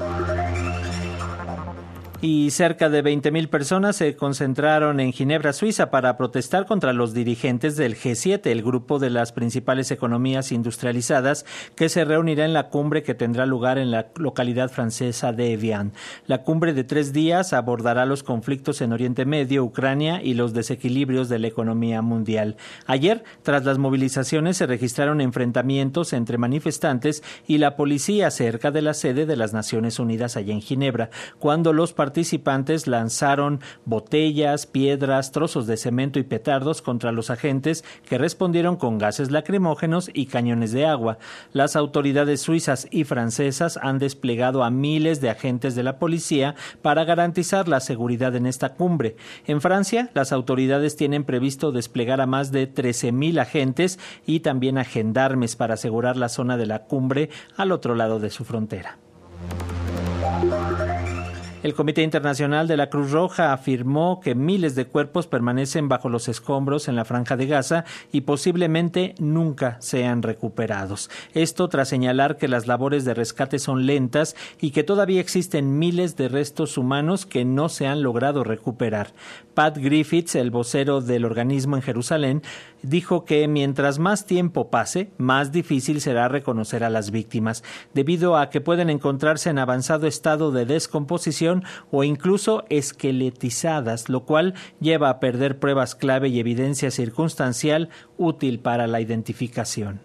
Y cerca de veinte mil personas se concentraron en Ginebra, Suiza, para protestar contra los dirigentes del G siete, el grupo de las principales economías industrializadas, que se reunirá en la cumbre que tendrá lugar en la localidad francesa de Evian. La cumbre de tres días abordará los conflictos en Oriente Medio, Ucrania y los desequilibrios de la economía mundial. Ayer, tras las movilizaciones, se registraron enfrentamientos entre manifestantes y la policía cerca de la sede de las Naciones Unidas allá en Ginebra, cuando los participantes participantes lanzaron botellas, piedras, trozos de cemento y petardos contra los agentes, que respondieron con gases lacrimógenos y cañones de agua. Las autoridades suizas y francesas han desplegado a miles de agentes de la policía para garantizar la seguridad en esta cumbre. En Francia, las autoridades tienen previsto desplegar a más de trece mil agentes y también a gendarmes para asegurar la zona de la cumbre al otro lado de su frontera. El Comité Internacional de la Cruz Roja afirmó que miles de cuerpos permanecen bajo los escombros en la Franja de Gaza y posiblemente nunca sean recuperados. Esto tras señalar que las labores de rescate son lentas y que todavía existen miles de restos humanos que no se han logrado recuperar. Pat Griffiths, el vocero del organismo en Jerusalén, dijo que mientras más tiempo pase, más difícil será reconocer a las víctimas, debido a que pueden encontrarse en avanzado estado de descomposición o incluso esqueletizadas, lo cual lleva a perder pruebas clave y evidencia circunstancial útil para la identificación.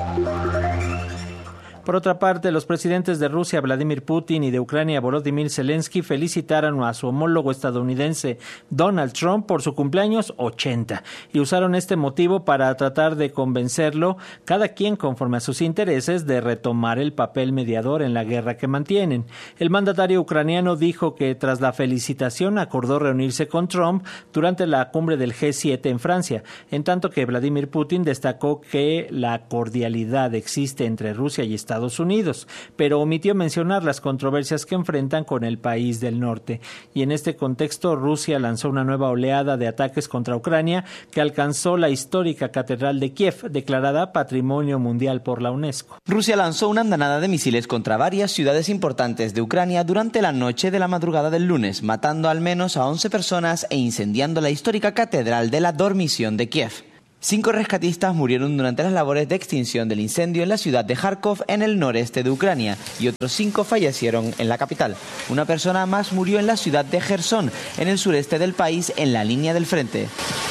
Por otra parte, los presidentes de Rusia, Vladimir Putin, y de Ucrania, Volodymyr Zelensky, felicitaron a su homólogo estadounidense, Donald Trump, por su cumpleaños ochenta y usaron este motivo para tratar de convencerlo, cada quien conforme a sus intereses, de retomar el papel mediador en la guerra que mantienen. El mandatario ucraniano dijo que tras la felicitación acordó reunirse con Trump durante la cumbre del G siete en Francia, en tanto que Vladimir Putin destacó que la cordialidad existe entre Rusia y Estados Estados Unidos, pero omitió mencionar las controversias que enfrentan con el país del norte. Y en este contexto, Rusia lanzó una nueva oleada de ataques contra Ucrania que alcanzó la histórica Catedral de Kiev, declarada Patrimonio Mundial por la UNESCO. Rusia lanzó una andanada de misiles contra varias ciudades importantes de Ucrania durante la noche de la madrugada del lunes, matando al menos a once personas e incendiando la histórica Catedral de la Dormición de Kiev. Cinco rescatistas murieron durante las labores de extinción del incendio en la ciudad de Kharkov, en el noreste de Ucrania, y otros cinco fallecieron en la capital. Una persona más murió en la ciudad de Jersón, en el sureste del país, en la línea del frente.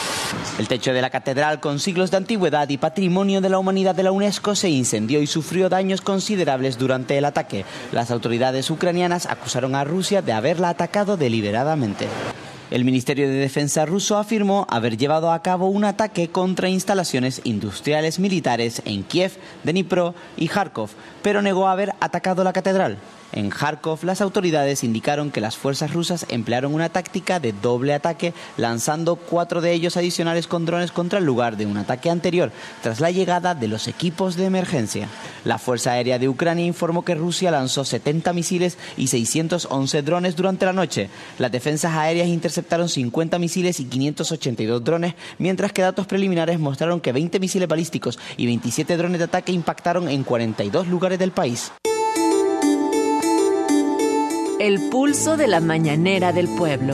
El techo de la catedral, con siglos de antigüedad y patrimonio de la humanidad de la UNESCO, se incendió y sufrió daños considerables durante el ataque. Las autoridades ucranianas acusaron a Rusia de haberla atacado deliberadamente. El Ministerio de Defensa ruso afirmó haber llevado a cabo un ataque contra instalaciones industriales militares en Kiev, Dnipro y Kharkov, pero negó haber atacado la catedral. En Kharkov, las autoridades indicaron que las fuerzas rusas emplearon una táctica de doble ataque, lanzando cuatro de ellos adicionales con drones contra el lugar de un ataque anterior, tras la llegada de los equipos de emergencia. La Fuerza Aérea de Ucrania informó que Rusia lanzó setenta misiles y seiscientos once drones durante la noche. Las defensas aéreas interceptaron cincuenta misiles y quinientos ochenta y dos drones, mientras que datos preliminares mostraron que veinte misiles balísticos y veintisiete drones de ataque impactaron en cuarenta y dos lugares del país. El pulso de la mañanera del pueblo.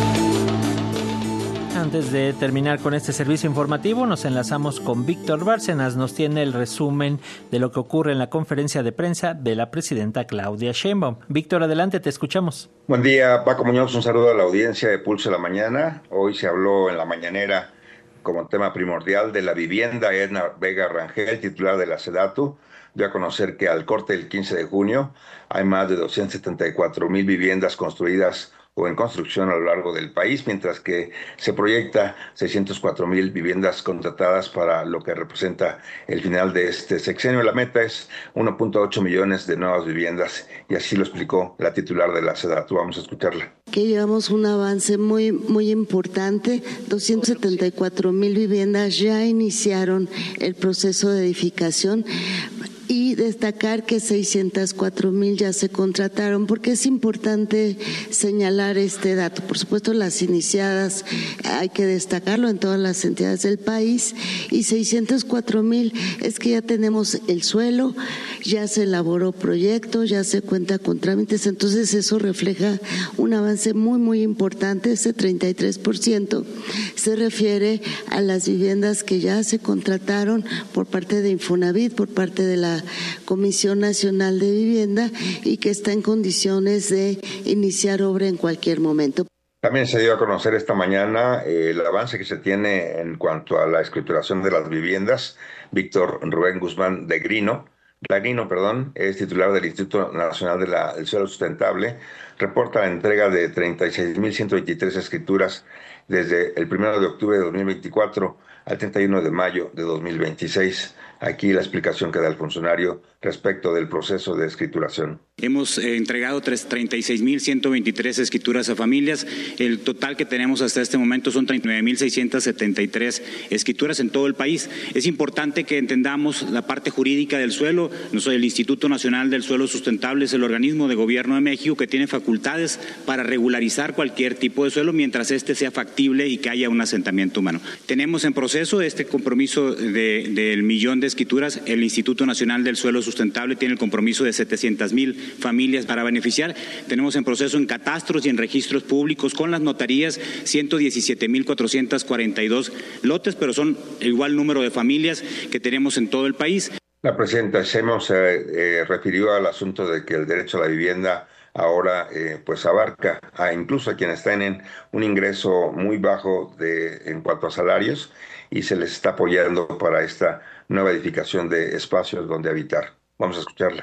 Antes de terminar con este servicio informativo, nos enlazamos con Víctor Bárcenas. Nos tiene el resumen de lo que ocurre en la conferencia de prensa de la presidenta Claudia Sheinbaum. Víctor, adelante, te escuchamos. Buen día, Paco Muñoz. Un saludo a la audiencia de Pulso de la Mañana. Hoy se habló en la mañanera como tema primordial de la vivienda. Edna Vega Rangel, titular de la SEDATU, dio a conocer que al corte del quince de junio hay más de doscientas setenta y cuatro mil viviendas construidas o en construcción a lo largo del país, mientras que se proyecta seiscientas cuatro mil viviendas contratadas para lo que representa el final de este sexenio. La meta es uno punto ocho millones de nuevas viviendas, y así lo explicó la titular de la SEDATU. Vamos a escucharla. Que llevamos un avance muy, muy importante. doscientas setenta y cuatro mil viviendas ya iniciaron el proceso de edificación. Y destacar que seiscientas cuatro mil ya se contrataron, porque es importante señalar este dato. Por supuesto, las iniciadas hay que destacarlo en todas las entidades del país, y seiscientas cuatro mil es que ya tenemos el suelo, ya se elaboró proyecto, ya se cuenta con trámites, entonces eso refleja un avance muy, muy importante. Ese treinta y tres por ciento se refiere a las viviendas que ya se contrataron por parte de Infonavit, por parte de la Comisión Nacional de Vivienda, y que está en condiciones de iniciar obra en cualquier momento. También se dio a conocer esta mañana eh, el avance que se tiene en cuanto a la escrituración de las viviendas. Víctor Rubén Guzmán de Grino, Laguino, perdón, es titular del Instituto Nacional de la, del Suelo Sustentable, reporta la entrega de treinta y seis mil ciento veintitrés escrituras desde el primero de octubre de dos mil veinticuatro al treinta y uno de mayo de dos mil veintiséis. Aquí la explicación que da el funcionario respecto del proceso de escrituración. Hemos eh, entregado treinta y seis mil ciento veintitrés escrituras a familias. El total que tenemos hasta este momento son treinta y nueve mil seiscientos setenta y tres escrituras en todo el país. Es importante que entendamos la parte jurídica del suelo. Nosotros, el Instituto Nacional del Suelo Sustentable es el organismo de gobierno de México que tiene facultades para regularizar cualquier tipo de suelo mientras este sea factible y que haya un asentamiento humano. Tenemos en proceso este compromiso de, del millón de escrituras. El Instituto Nacional del Suelo Sustentable tiene el compromiso de setecientas mil familias para beneficiar. Tenemos en proceso en catastros y en registros públicos con las notarías ciento diecisiete mil cuatrocientos cuarenta y dos lotes, pero son el igual número de familias que tenemos en todo el país. La presidenta Sheinbaum se eh, refirió al asunto de que el derecho a la vivienda ahora eh, pues abarca a incluso a quienes tienen un ingreso muy bajo de, en cuanto a salarios, y se les está apoyando para esta nueva edificación de espacios donde habitar. Vamos a escucharla.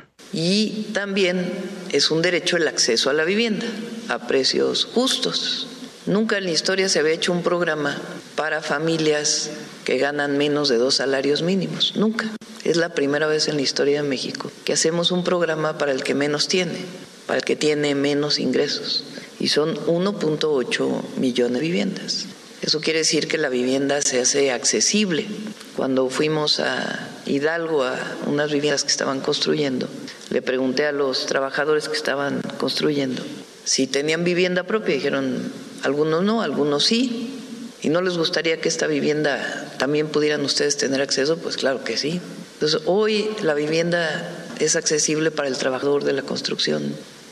Y también es un derecho el acceso a la vivienda a precios justos. Nunca en la historia se había hecho un programa para familias que ganan menos de dos salarios mínimos. Nunca. Es la primera vez en la historia de México que hacemos un programa para el que menos tiene, para el que tiene menos ingresos. Y son uno punto ocho millones de viviendas. Eso quiere decir que la vivienda se hace accesible. Cuando fuimos a Hidalgo a unas viviendas que estaban construyendo, le pregunté a los trabajadores que estaban construyendo si tenían vivienda propia. Dijeron, algunos no, algunos sí. ¿Y no les gustaría que esta vivienda también pudieran ustedes tener acceso? Pues claro que sí. Entonces, hoy la vivienda es accesible para el trabajador de la construcción,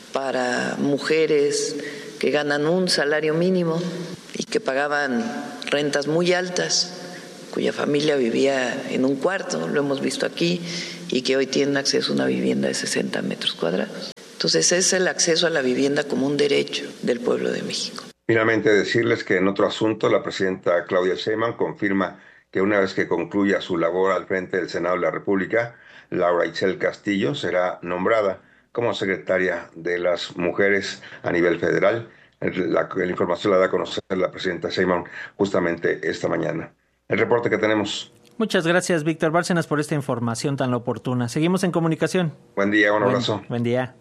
para mujeres que ganan un salario mínimo y que pagaban rentas muy altas, cuya familia vivía en un cuarto, lo hemos visto aquí, y que hoy tienen acceso a una vivienda de sesenta metros cuadrados. Entonces, es el acceso a la vivienda como un derecho del pueblo de México. Finalmente, decirles que en otro asunto, la presidenta Claudia Sheinbaum confirma que una vez que concluya su labor al frente del Senado de la República, Laura Itzel Castillo será nombrada como secretaria de las Mujeres a nivel federal. La, la información la da a conocer la presidenta Sheinbaum justamente esta mañana. El reporte que tenemos. Muchas gracias, Víctor Bárcenas, por esta información tan oportuna. Seguimos en comunicación. Buen día, un buen, abrazo. Buen día.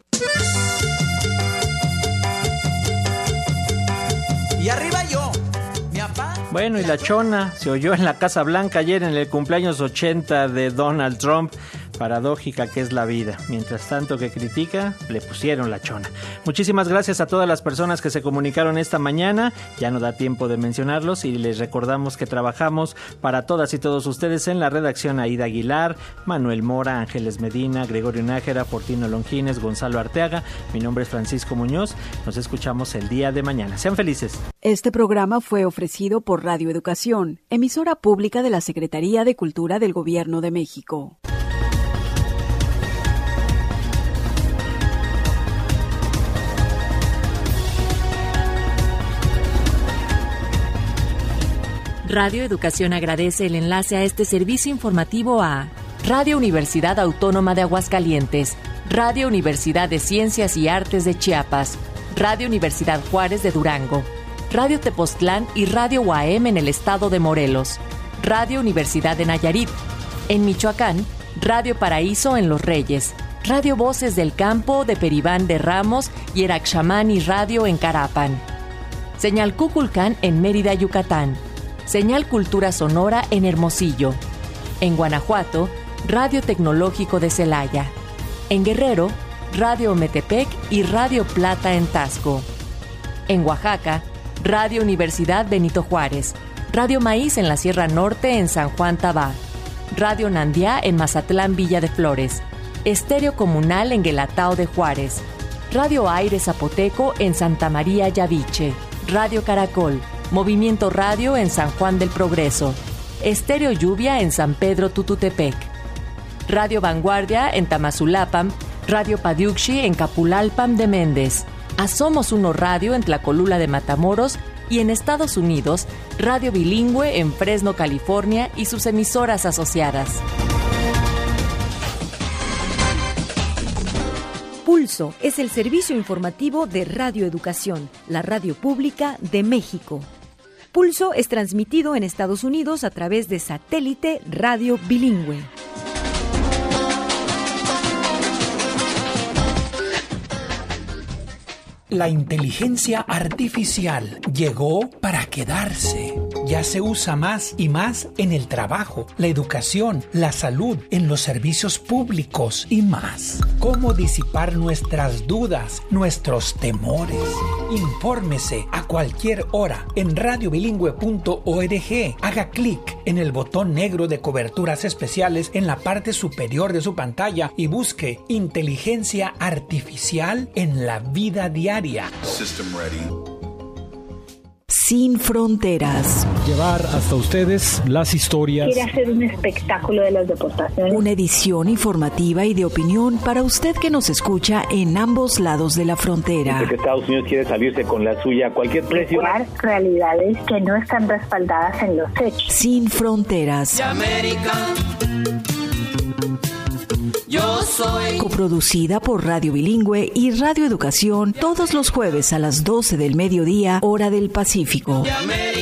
Y arriba yo, mi papá. Bueno, y la chona se oyó en la Casa Blanca ayer en el cumpleaños ochenta de Donald Trump. Paradójica que es la vida. Mientras tanto que critica, le pusieron la chona. Muchísimas gracias a todas las personas que se comunicaron esta mañana. Ya no da tiempo de mencionarlos y les recordamos que trabajamos para todas y todos ustedes en la redacción: Aida Aguilar, Manuel Mora, Ángeles Medina, Gregorio Nájera, Fortino Longines, Gonzalo Arteaga. Mi nombre es Francisco Muñoz. Nos escuchamos el día de mañana. Sean felices. Este programa fue ofrecido por Radio Educación, emisora pública de la Secretaría de Cultura del Gobierno de México. Radio Educación agradece el enlace a este servicio informativo a Radio Universidad Autónoma de Aguascalientes, Radio Universidad de Ciencias y Artes de Chiapas, Radio Universidad Juárez de Durango, Radio Tepoztlán y Radio U A M en el estado de Morelos, Radio Universidad de Nayarit, en Michoacán, Radio Paraíso en Los Reyes, Radio Voces del Campo de Peribán de Ramos y Eraxamani Radio en Carapan, Señal Cuculcán en Mérida, Yucatán, Señal Cultura Sonora en Hermosillo. En Guanajuato, Radio Tecnológico de Celaya. En Guerrero, Radio Ometepec y Radio Plata en Tasco. En Oaxaca, Radio Universidad Benito Juárez. Radio Maíz en la Sierra Norte en San Juan Tabá. Radio Nandiá en Mazatlán Villa de Flores. Estéreo Comunal en Guelatao de Juárez. Radio Aire Zapoteco en Santa María Yaviche. Radio Caracol. Movimiento Radio en San Juan del Progreso, Estéreo Lluvia en San Pedro Tututepec, Radio Vanguardia en Tamazulapam, Radio Padiuxi en Capulalpam de Méndez, Asomos Uno Radio en Tlacolula de Matamoros y en Estados Unidos, Radio Bilingüe en Fresno, California y sus emisoras asociadas. Pulso es el servicio informativo de Radio Educación, la radio pública de México. Pulso es transmitido en Estados Unidos a través de satélite radio bilingüe. La inteligencia artificial llegó para quedarse. Ya se usa más y más en el trabajo, la educación, la salud, en los servicios públicos y más. ¿Cómo disipar nuestras dudas, nuestros temores? Infórmese a cualquier hora en radio bilingüe punto org. Haga clic en el botón negro de coberturas especiales en la parte superior de su pantalla y busque Inteligencia Artificial en la vida diaria. System ready. Sin fronteras. Llevar hasta ustedes las historias. Quiere hacer un espectáculo de las deportaciones. Una edición informativa y de opinión para usted que nos escucha en ambos lados de la frontera. Porque Estados Unidos quiere salirse con la suya a cualquier precio. Realidades que no están respaldadas en los hechos. Sin fronteras. Yo soy. Coproducida por Radio Bilingüe y Radio Educación todos los jueves a las doce del mediodía, hora del Pacífico.